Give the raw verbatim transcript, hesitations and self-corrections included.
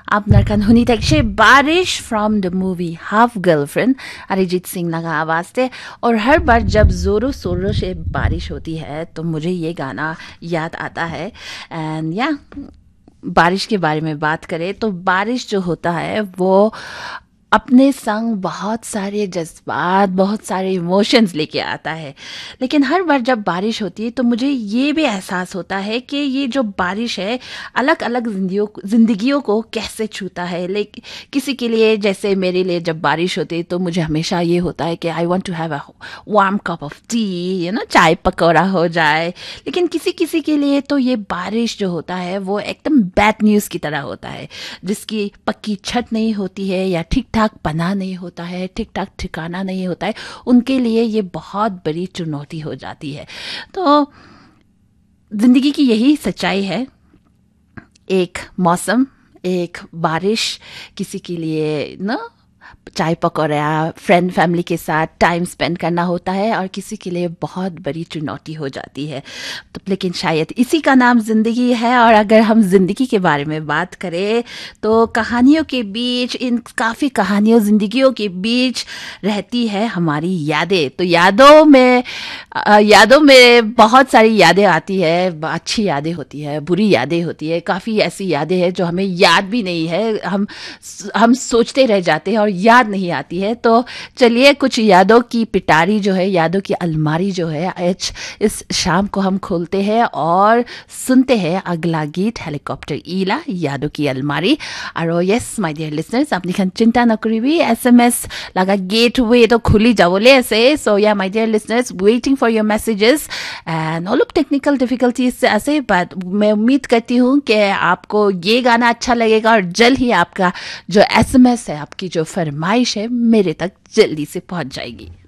আপনার কান শুনি থাকছে बारिश from the movie half girlfriend Arijit Singh लगा आवाज थे। और हर बार जब ज़ोरों शोरों से बारिश होती है तो मुझे ये गाना याद आता है। एंड या बारिश के बारे में बात करें तो बारिश जो होता है वो अपने संग बहुत सारे जज्बात, बहुत सारे इमोशंस लेके आता है। लेकिन हर बार जब बारिश होती है तो मुझे ये भी एहसास होता है कि ये जो बारिश है अलग अलग जिंदगियों जिंदगियों को कैसे छूता है। लेकिन किसी के लिए, जैसे मेरे लिए जब बारिश होती है तो मुझे हमेशा ये होता है कि I want to have a warm cup of T, you know, चाय पकौड़ा हो जाए। लेकिन किसी किसी के लिए तो ये बारिश जो होता है वो एकदम बैड न्यूज़ की तरह होता है, जिसकी पक्की छत नहीं होती है या ठीक ठाक पना नहीं होता है, ठीक ठाक ठिकाना नहीं होता है। उनके लिए ये बहुत बड़ी चुनौती हो जाती है। तो जिंदगी की यही सच्चाई है। एक मौसम, एक बारिश किसी के लिए ना चाय पकौड़ा, फ्रेंड फैमिली के साथ टाइम स्पेंड करना होता है, और किसी के लिए बहुत बड़ी चुनौती हो जाती है। तो लेकिन शायद इसी का नाम ज़िंदगी है। और अगर हम ज़िंदगी के बारे में बात करें तो कहानियों के बीच, इन काफ़ी कहानियों ज़िंदगियों के बीच रहती है हमारी यादें। तो यादों में यादों में बहुत सारी यादें आती है। अच्छी यादें होती है, बुरी यादें होती है, काफ़ी ऐसी यादें हैं जो हमें याद भी नहीं है, हम हम सोचते रह जाते हैं और याद नहीं आती है। तो चलिए कुछ यादों की पिटारी जो है, यादों की अलमारी जो है, आज इस शाम को हम खोलते हैं और सुनते हैं अगला गीत हेलीकॉप्टर इला यादों की अलमारी। और यस माय डियर लिसनर्स, अपनी खान चिंता नकरिबी, एसएमएस लगा गेटवे तो खुली जावले ऐसे। सो या my dear listeners, waiting for your messages and all of technical difficulties से ऐसे, बट मैं उम्मीद करती हूँ कि आपको ये गाना अच्छा लगेगा और जल्द ही आपका जो एसएमएस है, आपकी जो फरमाइश है मेरे तक जल्दी से पहुंच जाएगी।